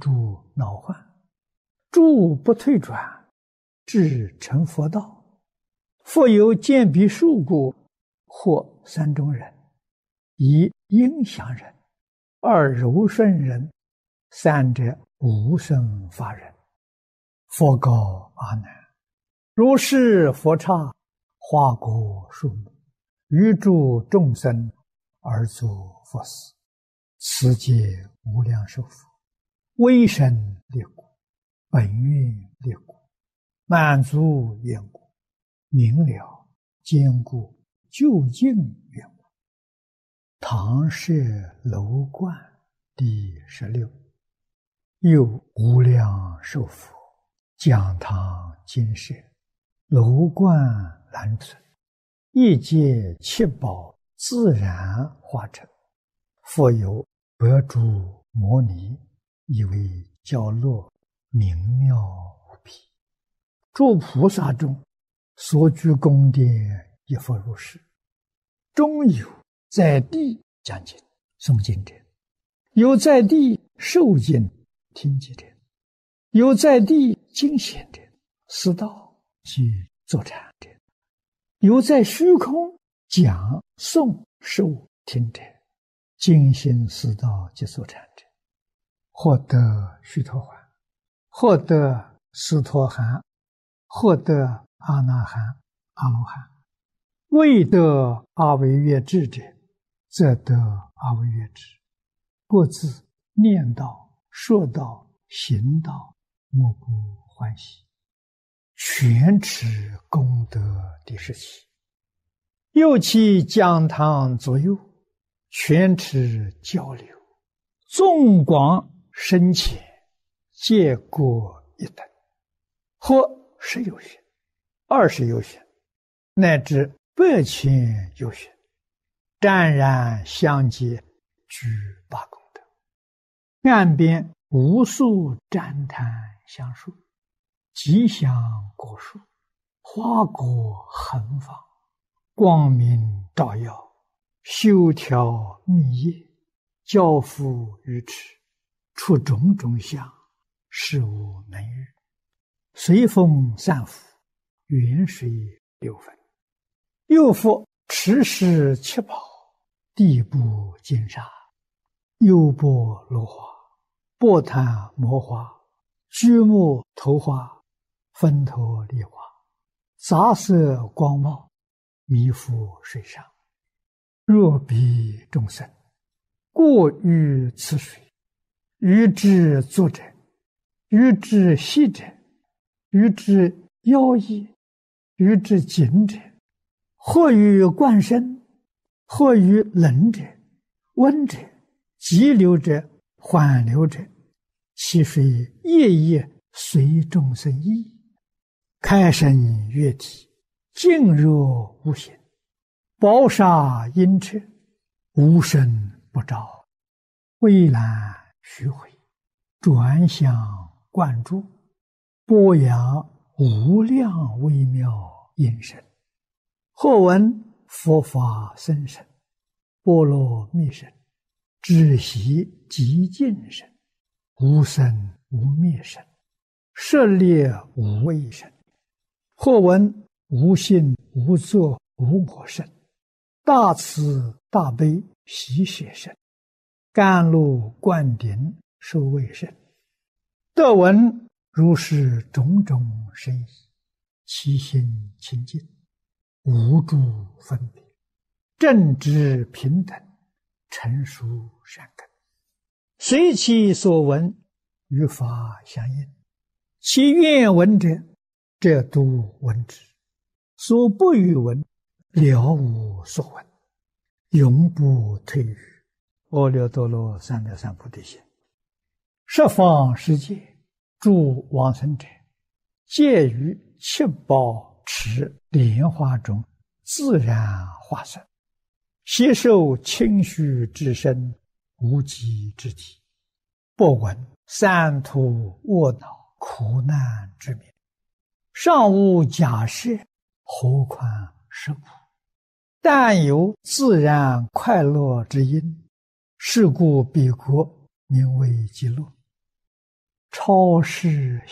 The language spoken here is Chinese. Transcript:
诸恼患，诸不退转，至成佛道。复有见彼数故，或三种人：一应祥人，二柔顺人，三者无生法人。佛告阿难：如是佛刹，花果树木，于诸众生而作佛事，此皆无量寿佛，威神力故，本愿力故，满足愿故，明了坚固究竟愿故。唐舍楼观第16。又无量寿佛讲堂金舍，楼观蓝存，一界七宝自然化成。复有百诸摩尼，以为教落，明妙无比。诸菩萨中所居宫殿，亦复如是。中有在地讲经诵经者，有在地受经听经者，有在地经显者，思道及坐禅者，有在虚空讲诵受听者，精心思道及坐禅者，获得须陀洹，获得斯陀含，获得阿那含、阿罗汉。未得阿惟越致者，则得阿惟越致。各自念道、说道、行道，莫不欢喜。全持功德第17。又其讲堂左右，全持交流，纵广深浅，皆各一等，或10有寻、20有寻，乃至100千有寻，湛然相接，具8功德。岸边无数旃檀香树，吉祥果树，花果横放，光明照耀，修条密叶，交付于池，出种种相，事无能喻。随风散伏，远水流分。又复持世七宝，地部金沙，优波罗花，波檀摩花，居木头花，分头梨花，杂色光茂，弥覆水上。若彼众生过于此水，于之作者，于之息者，于之妖异，于之紧者，或于灌身，或于冷者、温者、急流者、缓流者，其水夜夜随众生意，开生悦体，静若无形，宝沙阴彻，无声不照，蔚蓝虚回，转向灌注，播扬无量微妙音声。或闻佛法深深，波罗蜜声，止息极静声，无生无灭声，舍猎无畏声。或闻无性无作无我声，大慈大悲喜舍声，甘露灌顶受畏声。得闻如是种种深意，其心清净，无诸分别，正直平等，成熟善根，随其所闻，与法相应。其愿闻者，则度闻之；所不欲闻，了无所闻，永不退于阿耨多罗三藐三菩提心。十方世界诸往生者，皆于七宝池莲花中自然化身，悉受清虚之身，无极之体，不闻三途卧恼苦难之名，尚无假设，何况是苦？但有自然快乐之因，是故彼国名为极乐。 超世